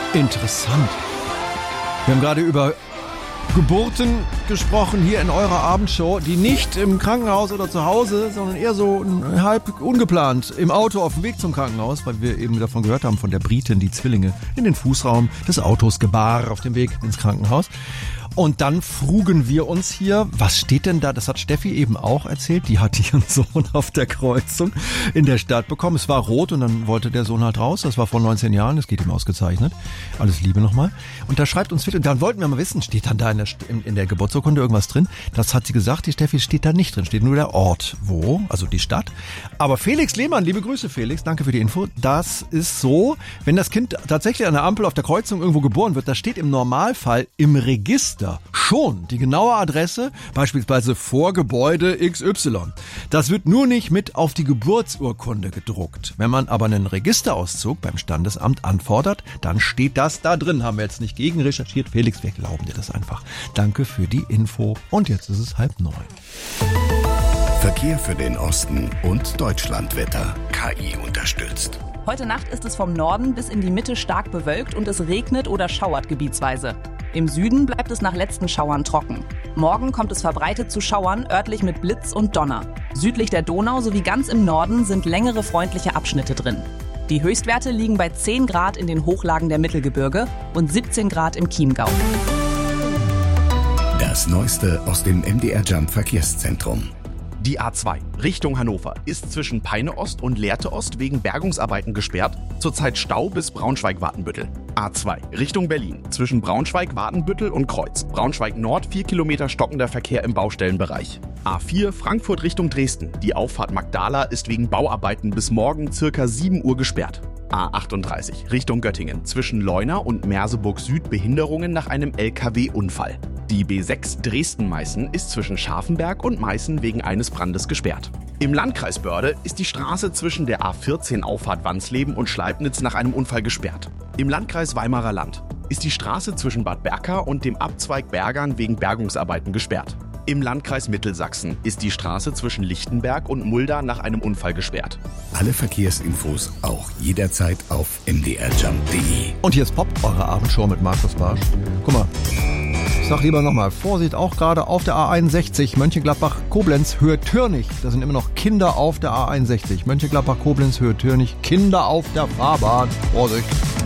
Interessant. Wir haben gerade über Geburten gesprochen hier in eurer Abendshow, die nicht im Krankenhaus oder zu Hause, sondern eher so halb ungeplant im Auto auf dem Weg zum Krankenhaus, weil wir eben davon gehört haben, von der Britin, die Zwillinge in den Fußraum des Autos gebar auf dem Weg ins Krankenhaus. Und dann frugen wir uns hier, was steht denn da? Das hat Steffi eben auch erzählt. Die hatte ihren Sohn auf der Kreuzung in der Stadt bekommen. Es war rot und dann wollte der Sohn halt raus. Das war vor 19 Jahren, das geht ihm ausgezeichnet. Alles Liebe nochmal. Und da schreibt uns wieder, dann wollten wir mal wissen, steht dann da in der Geburtsurkunde irgendwas drin? Das hat sie gesagt, die Steffi, steht da nicht drin. Steht nur der Ort, wo, also die Stadt. Aber Felix Lehmann, liebe Grüße Felix, danke für die Info. Das ist so, wenn das Kind tatsächlich an der Ampel auf der Kreuzung irgendwo geboren wird, das steht im Normalfall im Register schon die genaue Adresse, beispielsweise vor Gebäude XY. Das wird nur nicht mit auf die Geburtsurkunde gedruckt. Wenn man aber einen Registerauszug beim Standesamt anfordert, dann steht das da drin. Haben wir jetzt nicht gegen recherchiert. Felix, wir glauben dir das einfach. Danke für die Info. Und jetzt ist es 8:30. Verkehr für den Osten und Deutschlandwetter. KI unterstützt. Heute Nacht ist es vom Norden bis in die Mitte stark bewölkt und es regnet oder schauert gebietsweise. Im Süden bleibt es nach letzten Schauern trocken. Morgen kommt es verbreitet zu Schauern, örtlich mit Blitz und Donner. Südlich der Donau sowie ganz im Norden sind längere freundliche Abschnitte drin. Die Höchstwerte liegen bei 10 Grad in den Hochlagen der Mittelgebirge und 17 Grad im Chiemgau. Das Neueste aus dem MDR Jump Verkehrszentrum. Die A2 Richtung Hannover ist zwischen Peine Ost und Lehrte Ost wegen Bergungsarbeiten gesperrt. Zurzeit Stau bis Braunschweig-Wartenbüttel. A2 Richtung Berlin zwischen Braunschweig-Wartenbüttel und Kreuz. Braunschweig Nord 4 Kilometer stockender Verkehr im Baustellenbereich. A4 Frankfurt Richtung Dresden. Die Auffahrt Magdala ist wegen Bauarbeiten bis morgen ca. 7 Uhr gesperrt. A38 Richtung Göttingen zwischen Leuna und Merseburg Süd Behinderungen nach einem LKW-Unfall. Die B6 Dresden-Meißen ist zwischen Scharfenberg und Meißen wegen eines Brandes gesperrt. Im Landkreis Börde ist die Straße zwischen der A14 Auffahrt Wansleben und Schleibnitz nach einem Unfall gesperrt. Im Landkreis Weimarer Land ist die Straße zwischen Bad Berka und dem Abzweig Bergern wegen Bergungsarbeiten gesperrt. Im Landkreis Mittelsachsen ist die Straße zwischen Lichtenberg und Mulda nach einem Unfall gesperrt. Alle Verkehrsinfos auch jederzeit auf mdrjump.de. Und hier ist Pop, eure Abendshow mit Markus Barsch. Guck mal, ich sag lieber nochmal, Vorsicht, auch gerade auf der A61 Mönchengladbach-Koblenz, Höhe Türnich. Da sind immer noch Kinder auf der A61. Mönchengladbach-Koblenz, Höhe Türnich, Kinder auf der Fahrbahn. Vorsicht.